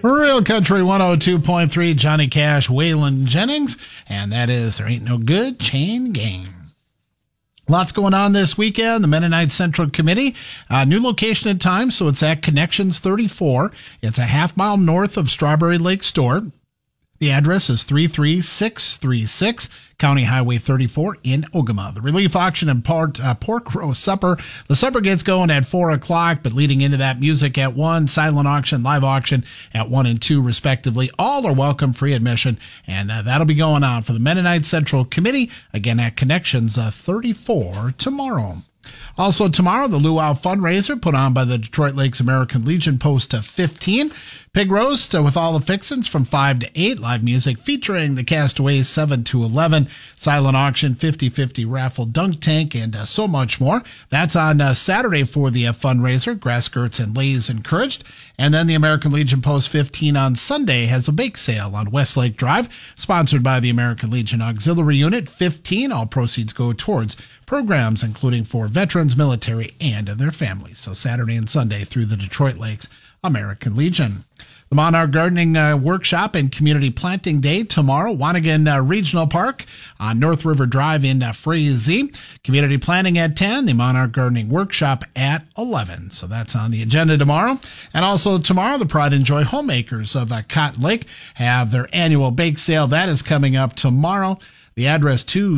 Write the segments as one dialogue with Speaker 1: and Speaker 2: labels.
Speaker 1: Real Country 102.3, Johnny Cash, Waylon Jennings, and that is There Ain't No Good Chain Gang. Lots going on this weekend. The Mennonite Central Committee, new location and time, so it's at Connections 34. It's a half-mile north of Strawberry Lake Store. The address is 33636 County Highway 34 in Ogama. The relief auction and pork roast supper. The supper gets going at 4 o'clock, but leading into that, music at 1, silent auction, live auction at 1 and 2, respectively. All are welcome, free admission, and that'll be going on for the Mennonite Central Committee, again at Connections 34 tomorrow. Also tomorrow, the Luau fundraiser put on by the Detroit Lakes American Legion post 15. Pig roast with all the fixins from 5 to 8. Live music featuring the Castaways 7 to 11. Silent auction, 50-50 raffle, dunk tank, and so much more. That's on Saturday for the fundraiser. Grass skirts and leis encouraged. And then the American Legion post 15 on Sunday has a bake sale on Westlake Drive, sponsored by the American Legion Auxiliary Unit 15. All proceeds go towards programs including for veterans, military, and their families. So Saturday and Sunday through the Detroit Lakes American Legion. The Monarch Gardening Workshop and Community Planting Day tomorrow, Wanigan Regional Park on North River Drive in Frazee. Community planting at 10, the Monarch Gardening Workshop at 11. So that's on the agenda tomorrow. And also tomorrow, the Pride and Joy Homemakers of Cotton Lake have their annual bake sale. That is coming up tomorrow. The address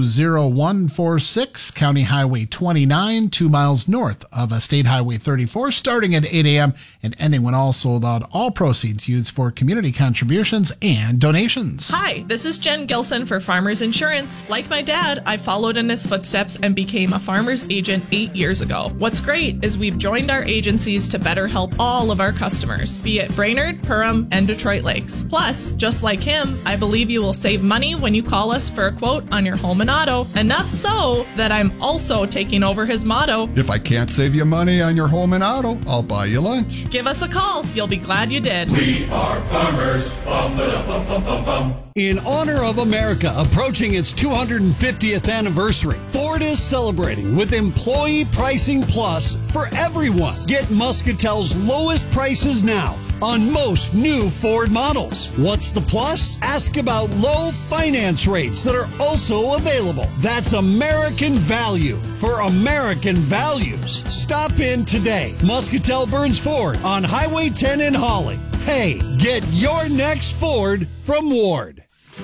Speaker 1: 20146 County Highway 29, 2 miles north of State Highway 34, starting at 8 a.m. and ending when all sold out. All proceeds used for community contributions and donations.
Speaker 2: Hi, this is Jen Gilson for Farmers Insurance. Like my dad, I followed in his footsteps and became a farmer's agent 8 years ago. What's great is we've joined our agencies to better help all of our customers, be it Brainerd, Perham, and Detroit Lakes. Plus, just like him, I believe you will save money when you call us for a quote on your home and auto. Enough so that I'm also taking over his motto.
Speaker 3: If I can't save you money on your home and auto, I'll buy you lunch.
Speaker 2: Give us a call. You'll be glad you did.
Speaker 4: We are farmers. Bum, bum, bum, bum, bum.
Speaker 5: In honor of America approaching its 250th anniversary, Ford is celebrating with Employee Pricing Plus for everyone. Get Muscatel's lowest prices now on most new Ford models. What's the plus? Ask about low finance rates that are also available. That's American value for American values. Stop in today. Muscatel Burns Ford on Highway 10 in Holly. Hey, get your next Ford from Ward.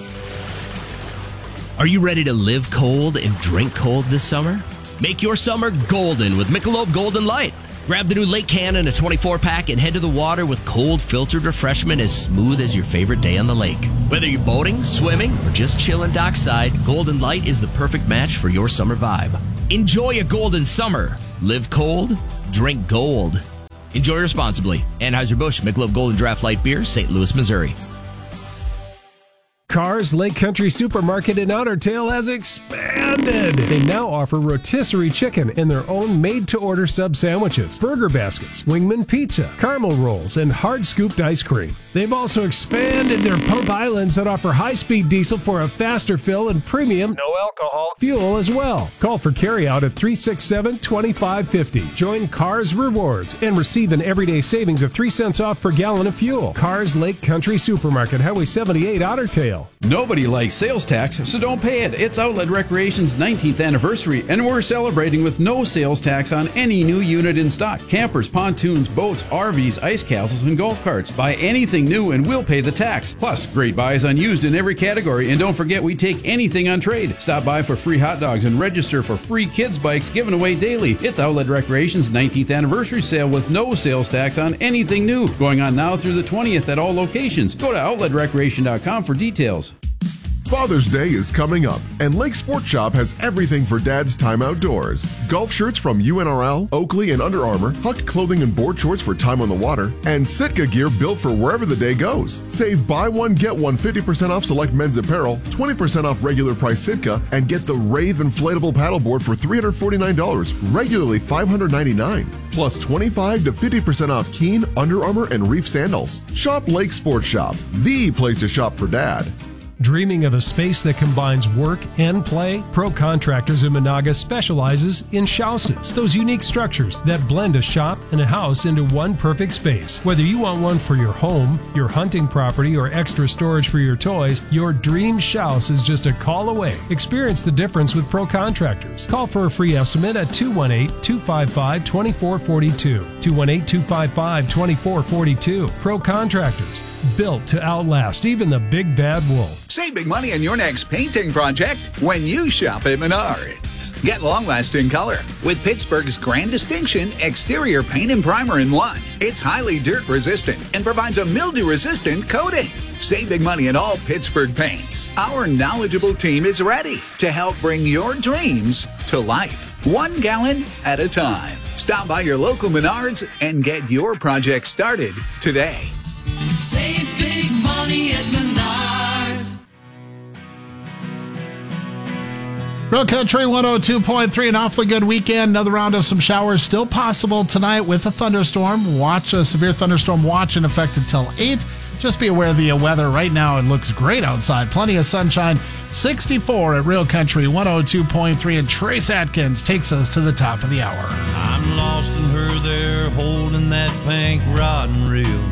Speaker 6: Are you ready to live cold and drink cold this summer? Make your summer golden with Michelob Golden Light. Grab the new Lake Cannon, a 24-pack, and head to the water with cold, filtered refreshment as smooth as your favorite day on the lake. Whether you're boating, swimming, or just chilling dockside, Golden Light is the perfect match for your summer vibe. Enjoy a golden summer. Live cold, drink gold. Enjoy responsibly. Anheuser-Busch Michelob Golden Draft Light Beer, St. Louis, Missouri.
Speaker 7: Carr's Lake Country Supermarket in Otter Tail has expanded. They now offer rotisserie chicken in their own made-to-order sub sandwiches, burger baskets, wingman pizza, caramel rolls, and hard-scooped ice cream. They've also expanded their pump islands that offer high-speed diesel for a faster fill and premium, no alcohol fuel as well. Call for carryout at 367-2550. Join Carr's Rewards and receive an everyday savings of 3 cents off per gallon of fuel. Carr's Lake Country Supermarket, Highway 78, Otter Tail.
Speaker 8: Nobody likes sales tax, so don't pay it. It's Outlet Recreation's 19th anniversary, and we're celebrating with no sales tax on any new unit in stock. Campers, pontoons, boats, RVs, ice castles, and golf carts. Buy anything new and we'll pay the tax. Plus, great buys on used in every category, and don't forget we take anything on trade. Stop by for free hot dogs and register for free kids bikes given away daily. It's Outlet Recreation's 19th anniversary sale with no sales tax on anything new. Going on now through the 20th at all locations. Go to outletrecreation.com for details.
Speaker 9: Father's Day is coming up, and Lake Sports Shop has everything for Dad's time outdoors. Golf shirts from UNRL, Oakley, and Under Armour, Huck clothing and board shorts for time on the water, and Sitka gear built for wherever the day goes. Save buy one, get one 50% off select men's apparel, 20% off regular price Sitka, and get the Rave inflatable paddleboard for $349, regularly $599. Plus 25 to 50% off Keen, Under Armour, and Reef sandals. Shop Lake Sports Shop, the place to shop for Dad.
Speaker 7: Dreaming of a space that combines work and play? Pro Contractors in Monaga specializes in shouses, those unique structures that blend a shop and a house into one perfect space. Whether you want one for your home, your hunting property, or extra storage for your toys, your dream house is just a call away. Experience the difference with Pro Contractors. Call for a free estimate at 218-255-2442. 218-255-2442. Pro Contractors, built to outlast even the big bad wolf.
Speaker 10: Save big money on your next painting project when you shop at Menards. Get long-lasting color with Pittsburgh's Grand Distinction exterior paint and primer in one. It's highly dirt-resistant and provides a mildew-resistant coating. Save big money in all Pittsburgh paints. Our knowledgeable team is ready to help bring your dreams to life, 1 gallon at a time. Stop by your local Menards and get your project started today.
Speaker 11: Save big money at Menards.
Speaker 1: Real Country 102.3, an awfully good weekend. Another round of some showers still possible tonight with a thunderstorm. Watch a severe thunderstorm watch in effect until 8. Just be aware of the weather. Right now, it looks great outside. Plenty of sunshine. 64 at Real Country 102.3. And Trace Atkins takes us to the top of the hour.
Speaker 12: I'm lost in her there, holding that pink rod and reel.